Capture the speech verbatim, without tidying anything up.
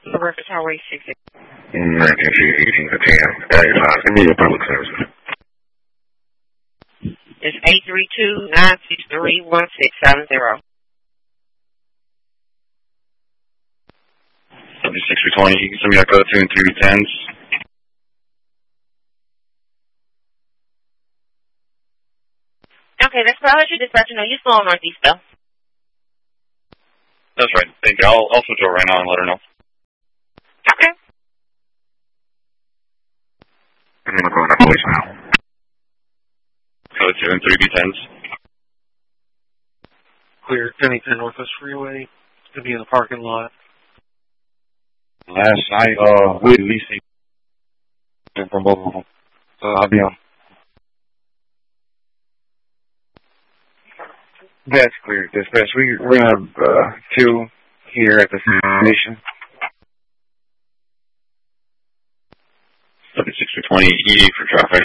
The reference highway six eight. nineteen eighteen to ten. eighty-five. Give me your public services. It's eight three two, nine six three, one six seven zero. seventy-six three twenty, you can send me that code two and three tens. Okay, that's probably your dispatcher know you're still on Northeast though. That's right. Thank you. I'll, I'll switch over right now and let her know. Okay. I'm going to go on that voicemail. Code two and three B tens. Clear Pennington Northwest Freeway. It's going to be in the parking lot. Last night, uh, we at least from both of them. So I'll be on. That's clear, dispatch. We, we're going to have uh, two here at the station. seventy-six three twenty, E for traffic.